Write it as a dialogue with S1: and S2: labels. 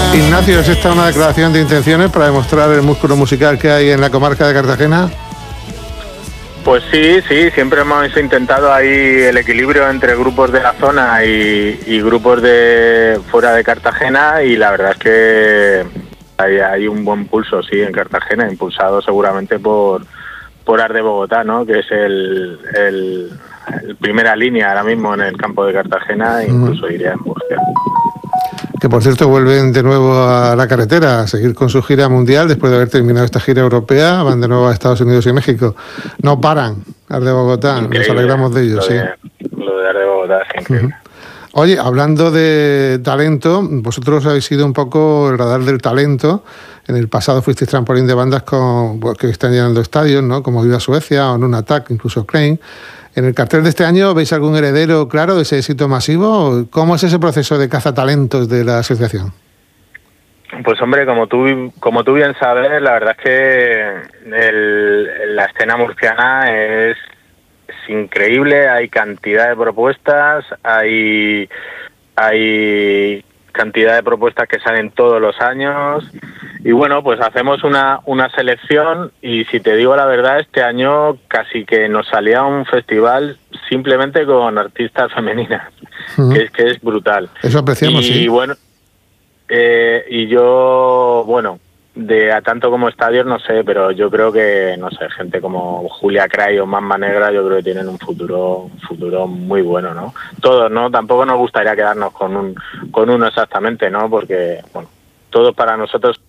S1: Ignacio, ¿es esta una declaración de intenciones para demostrar el músculo musical que hay en la comarca de Cartagena?
S2: Pues sí, siempre hemos intentado ahí el equilibrio entre grupos de la zona y grupos de fuera de Cartagena, y la verdad es que hay un buen pulso, sí, en Cartagena, impulsado seguramente por Art de Bogotá, ¿no? Que es el primera línea ahora mismo en el campo de Cartagena, e incluso iría en Murcia.
S1: Que por cierto vuelven de nuevo a la carretera a seguir con su gira mundial después de haber terminado esta gira europea. Van de nuevo a Estados Unidos y México. No paran, Art de Bogotá.
S2: Increíble.
S1: Nos alegramos de ellos,
S2: Lo de Art de Bogotá es increíble.
S1: Oye, hablando de talento, vosotros habéis sido un poco el radar del talento. En el pasado fuisteis trampolín de bandas que están llenando estadios, ¿no? Como Viva Suecia o Luna Attack, incluso Crane. ¿En el cartel de este año veis algún heredero claro de ese éxito masivo? ¿Cómo es ese proceso de cazatalentos de la asociación?
S2: Pues hombre, como tú bien sabes, la verdad es que la escena murciana es increíble. Hay cantidad de propuestas, hay cantidad de propuestas que salen todos los años, y bueno, pues hacemos una selección, y si te digo la verdad, este año casi que nos salía un festival simplemente con artistas femeninas, que es brutal.
S1: Eso apreciamos,
S2: y,
S1: sí.
S2: Bueno, y yo, bueno, a tanto como estadios no sé, pero yo creo que, no sé, gente como Julia Cray o Mamma Negra, yo creo que tienen un futuro muy bueno, ¿no? Todos, ¿no? Tampoco nos gustaría quedarnos con uno exactamente, ¿no? Porque, bueno, todos para nosotros